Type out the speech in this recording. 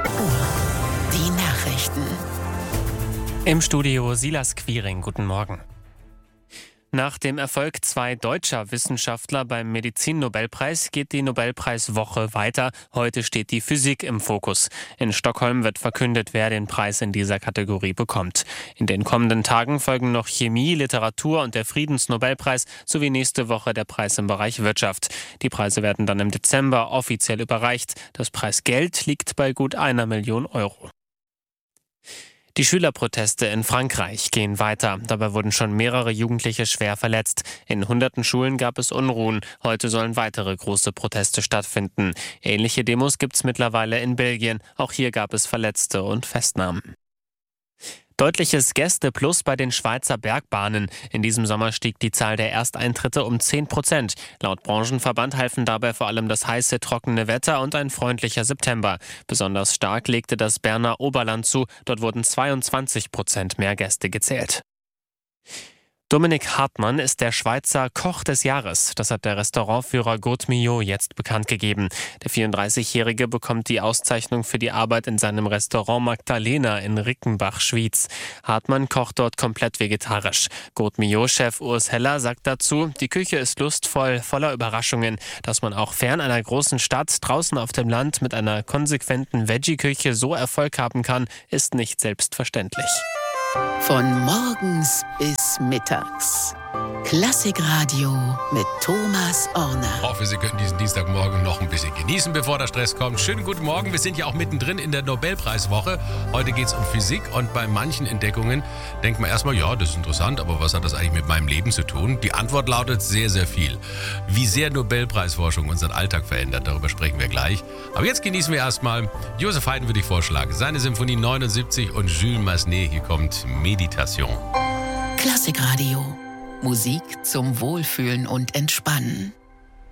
Die Nachrichten. Im Studio Silas Quiring, guten Morgen. Nach dem Erfolg 2 deutscher Wissenschaftler beim Medizin-Nobelpreis geht die Nobelpreiswoche weiter. Heute steht die Physik im Fokus. In Stockholm wird verkündet, wer den Preis in dieser Kategorie bekommt. In den kommenden Tagen folgen noch Chemie, Literatur und der Friedensnobelpreis sowie nächste Woche der Preis im Bereich Wirtschaft. Die Preise werden dann im Dezember offiziell überreicht. Das Preisgeld liegt bei gut 1 Million Euro. Die Schülerproteste in Frankreich gehen weiter. Dabei wurden schon mehrere Jugendliche schwer verletzt. In hunderten Schulen gab es Unruhen. Heute sollen weitere große Proteste stattfinden. Ähnliche Demos gibt es mittlerweile in Belgien. Auch hier gab es Verletzte und Festnahmen. Deutliches Gästeplus bei den Schweizer Bergbahnen. In diesem Sommer stieg die Zahl der Ersteintritte um 10%. Laut Branchenverband halfen dabei vor allem das heiße, trockene Wetter und ein freundlicher September. Besonders stark legte das Berner Oberland zu. Dort wurden 22% mehr Gäste gezählt. Dominik Hartmann ist der Schweizer Koch des Jahres. Das hat der Restaurantführer Gaute Millau jetzt bekannt gegeben. Der 34-Jährige bekommt die Auszeichnung für die Arbeit in seinem Restaurant Magdalena in Rickenbach, Schwyz. Hartmann kocht dort komplett vegetarisch. Gaute Millau-Chef Urs Heller sagt dazu, die Küche ist lustvoll, voller Überraschungen. Dass man auch fern einer großen Stadt draußen auf dem Land mit einer konsequenten Veggie-Küche so Erfolg haben kann, ist nicht selbstverständlich. Von morgens bis mittags. Klassikradio mit Thomas Orner. Ich hoffe, Sie können diesen Dienstagmorgen noch ein bisschen genießen, bevor der Stress kommt. Schönen guten Morgen, wir sind ja auch mittendrin in der Nobelpreiswoche. Heute geht es um Physik und bei manchen Entdeckungen denkt man erstmal, ja, das ist interessant, aber was hat das eigentlich mit meinem Leben zu tun? Die Antwort lautet sehr, sehr viel. Wie sehr Nobelpreisforschung unseren Alltag verändert, darüber sprechen wir gleich. Aber jetzt genießen wir erstmal Joseph Haydn, würde ich vorschlagen. Seine Symphonie 79 und Jules Massenet, hier kommt Meditation. Klassikradio. Musik zum Wohlfühlen und Entspannen.